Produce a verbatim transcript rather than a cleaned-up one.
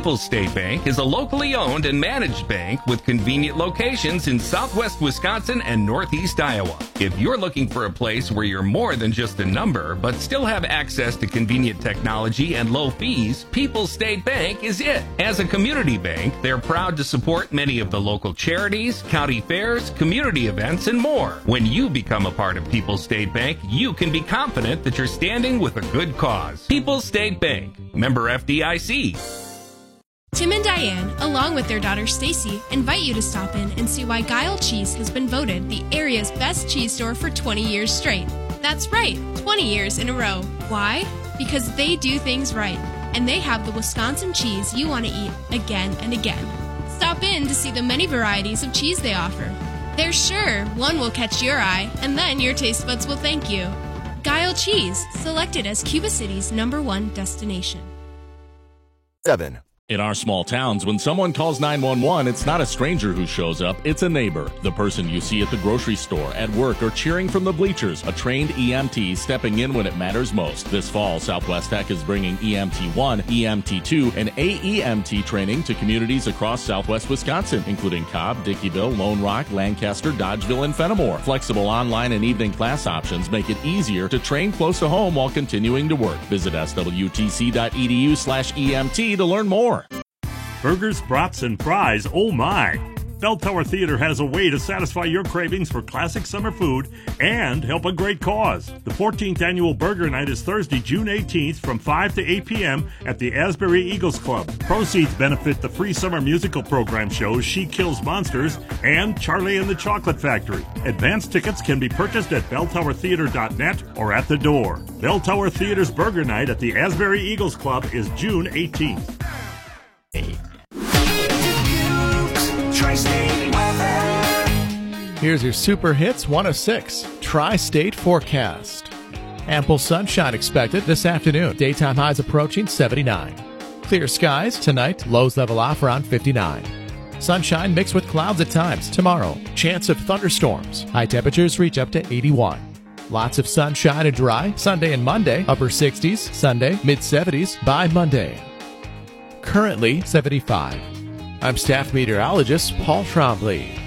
People's State Bank is a locally owned and managed bank with convenient locations in southwest Wisconsin and northeast Iowa. If you're looking for a place where you're more than just a number, but still have access to convenient technology and low fees, People's State Bank is it. As a community bank, they're proud to support many of the local charities, county fairs, community events, and more. When you become a part of People's State Bank, you can be confident that you're standing with a good cause. People's State Bank, member F D I C. Tim and Diane, along with their daughter Stacy, invite you to stop in and see why Guile Cheese has been voted the area's best cheese store for twenty years straight. That's right, twenty years in a row. Why? Because they do things right, and they have the Wisconsin cheese you want to eat again and again. Stop in to see the many varieties of cheese they offer. They're sure one will catch your eye, and then your taste buds will thank you. Guile Cheese, selected as Cuba City's number one destination. Seven. In our small towns, when someone calls nine one one, it's not a stranger who shows up, it's a neighbor. The person you see at the grocery store, at work, or cheering from the bleachers, a trained E M T stepping in when it matters most. This fall, Southwest Tech is bringing E M T one, E M T two, and A E M T training to communities across southwest Wisconsin, including Cobb, Dickeyville, Lone Rock, Lancaster, Dodgeville, and Fenimore. Flexible online and evening class options make it easier to train close to home while continuing to work. Visit S W T C dot E D U slash E M T to learn more. Burgers, brats, and fries, oh my! Bell Tower Theater has a way to satisfy your cravings for classic summer food and help a great cause. The fourteenth Annual Burger Night is Thursday, June eighteenth from five to eight p.m. at the Asbury Eagles Club. Proceeds benefit the free summer musical program shows She Kills Monsters and Charlie and the Chocolate Factory. Advance tickets can be purchased at bell tower theater dot net or at the door. Bell Tower Theater's Burger Night at the Asbury Eagles Club is June eighteenth. Here's your Super Hits one oh six Tri-State forecast. Ample sunshine expected this afternoon. Daytime highs approaching seventy-nine. Clear skies tonight. Lows level off around fifty-nine. Sunshine mixed with clouds at times tomorrow. Chance of thunderstorms. High temperatures reach up to eighty-one. Lots of sunshine and dry. Sunday and Monday. Upper sixties. Sunday mid seventies by Monday. Currently seventy-five. I'm staff meteorologist Paul Trombley.